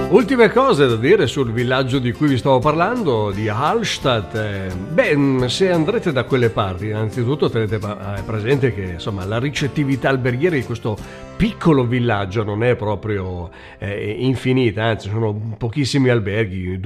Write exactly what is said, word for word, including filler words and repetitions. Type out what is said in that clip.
Ultime cose da dire sul villaggio di cui vi stavo parlando, di Hallstatt. Eh, Beh, se andrete da quelle parti, innanzitutto tenete pa- eh, presente che insomma la ricettività alberghiera di questo piccolo villaggio non è proprio eh, infinita, anzi sono pochissimi alberghi,